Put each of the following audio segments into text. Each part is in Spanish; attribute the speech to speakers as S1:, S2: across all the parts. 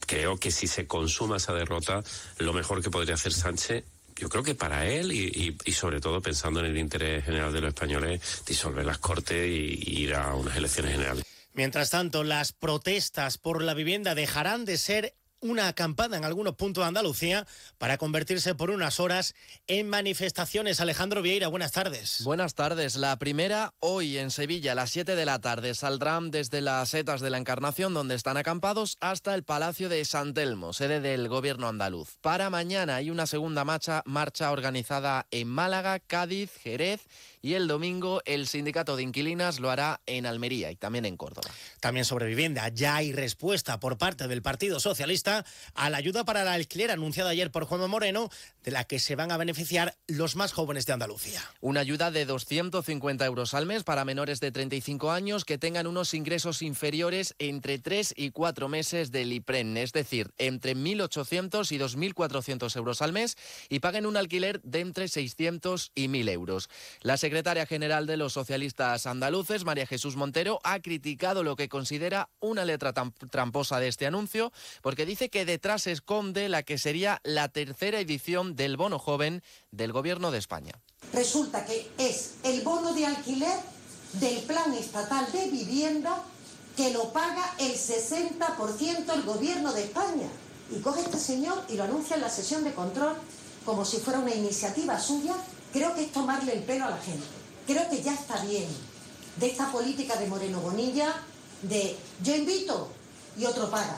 S1: creo que si se consuma esa derrota, lo mejor que podría hacer Sánchez, yo creo que para él y sobre todo pensando en el interés general de los españoles, disolver las Cortes y ir a unas elecciones generales.
S2: Mientras tanto, las protestas por la vivienda dejarán de ser una acampada en algunos puntos de Andalucía para convertirse por unas horas en manifestaciones. Alejandro Vieira, buenas tardes.
S3: Buenas tardes. La primera hoy en Sevilla a las 7 de la tarde. Saldrán desde las Setas de la Encarnación, donde están acampados, hasta el Palacio de San Telmo, sede del Gobierno andaluz. Para mañana hay una segunda marcha organizada en Málaga, Cádiz, Jerez, y el domingo el sindicato de inquilinas lo hará en Almería y también en Córdoba.
S2: También sobre vivienda, ya hay respuesta por parte del Partido Socialista a la ayuda para el alquiler anunciada ayer por Juanma Moreno, de la que se van a beneficiar los más jóvenes de Andalucía.
S3: Una ayuda de 250 euros al mes para menores de 35 años que tengan unos ingresos inferiores entre 3 y 4 meses del IPREN, es decir, entre 1.800 y 2.400 euros al mes, y paguen un alquiler de entre 600 y 1.000 euros. La secretaria general de los socialistas andaluces, María Jesús Montero, ha criticado lo que considera una letra tramposa de este anuncio, porque dice que detrás se esconde la que sería la tercera edición del bono joven del Gobierno de España.
S4: Resulta que es el bono de alquiler del Plan Estatal de Vivienda que lo paga el 60% el Gobierno de España. Y coge este señor y lo anuncia en la sesión de control como si fuera una iniciativa suya. Creo que es tomarle el pelo a la gente. Creo que ya está bien de esta política de Moreno Bonilla de yo invito y otro paga.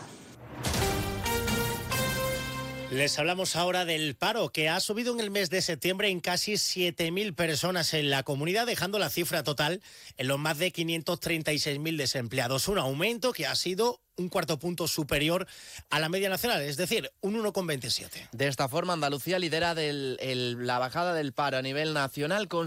S2: Les hablamos ahora del paro, que ha subido en el mes de septiembre en casi 7.000 personas en la comunidad, dejando la cifra total en los más de 536.000 desempleados. Un aumento que ha sido un cuarto punto superior a la media nacional, es decir, un 1,27.
S3: De esta forma, Andalucía lidera la bajada del paro a nivel nacional con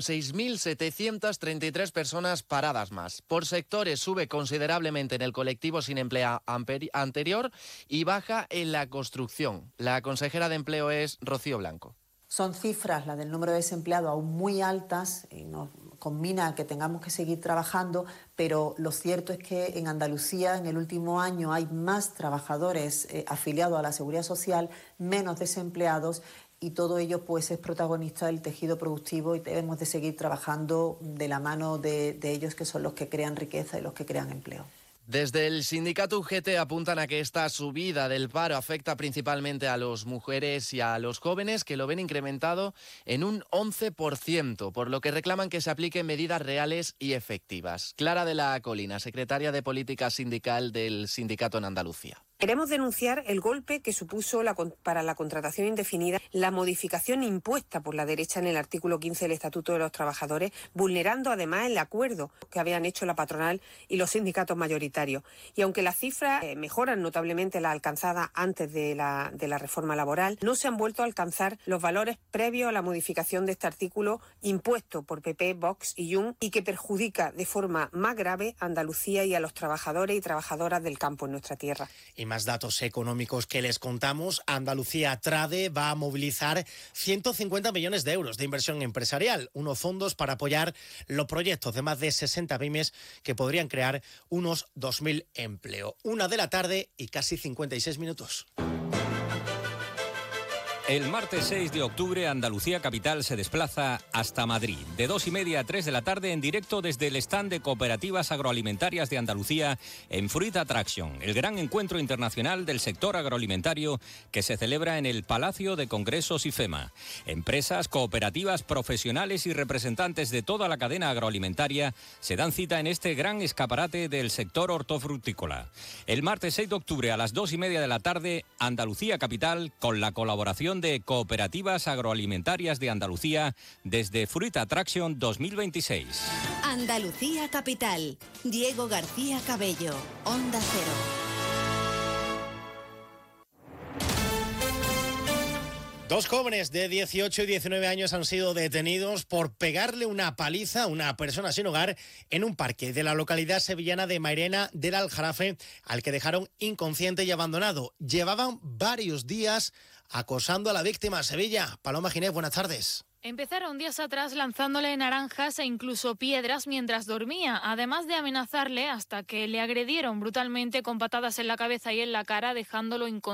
S3: 6.733 personas paradas más. Por sectores sube considerablemente en el colectivo sin empleo anterior y baja en la construcción. La consejera de Empleo es Rocío Blanco.
S5: Son cifras, las del número de desempleados, aún muy altas y nos combina a que tengamos que seguir trabajando, pero lo cierto es que en Andalucía en el último año hay más trabajadores afiliados a la Seguridad Social, menos desempleados, y todo ello pues es protagonista del tejido productivo y debemos de seguir trabajando de la mano de ellos, que son los que crean riqueza y los que crean empleo.
S3: Desde el sindicato UGT apuntan a que esta subida del paro afecta principalmente a las mujeres y a los jóvenes, que lo ven incrementado en un 11%, por lo que reclaman que se apliquen medidas reales y efectivas. Clara de la Colina, secretaria de Política Sindical del sindicato en Andalucía.
S6: Queremos denunciar el golpe que supuso para la contratación indefinida la modificación impuesta por la derecha en el artículo 15 del Estatuto de los Trabajadores, vulnerando además el acuerdo que habían hecho la patronal y los sindicatos mayoritarios. Y aunque las cifras mejoran notablemente la alcanzada antes de la reforma laboral, no se han vuelto a alcanzar los valores previos a la modificación de este artículo impuesto por PP, Vox y Jun, y que perjudica de forma más grave a Andalucía y a los trabajadores y trabajadoras del campo en nuestra tierra.
S2: Y más datos económicos que les contamos. Andalucía Trade va a movilizar 150 millones de euros de inversión empresarial, unos fondos para apoyar los proyectos de más de 60 pymes que podrían crear unos 2.000 empleos. 1 de la tarde y casi 56 minutos.
S7: El martes 6 de octubre, Andalucía Capital se desplaza hasta Madrid. De 2:30 a 3 de la tarde, en directo desde el stand de Cooperativas Agroalimentarias de Andalucía en Fruit Attraction, el gran encuentro internacional del sector agroalimentario que se celebra en el Palacio de Congresos IFEMA. Empresas, cooperativas, profesionales y representantes de toda la cadena agroalimentaria se dan cita en este gran escaparate del sector hortofrutícola. El martes 6 de octubre a las 2:30 de la tarde, Andalucía Capital, con la colaboración de Cooperativas Agroalimentarias de Andalucía desde Fruit Attraction 2026.
S8: Andalucía Capital. Diego García Cabello. Onda Cero.
S2: Dos jóvenes de 18 y 19 años han sido detenidos por pegarle una paliza a una persona sin hogar en un parque de la localidad sevillana de Mairena del Aljarafe, al que dejaron inconsciente y abandonado. Llevaban varios días acosando a la víctima. Sevilla, Paloma Ginés, buenas tardes.
S9: Empezaron días atrás lanzándole naranjas e incluso piedras mientras dormía, además de amenazarle hasta que le agredieron brutalmente con patadas en la cabeza y en la cara, dejándolo inconsciente.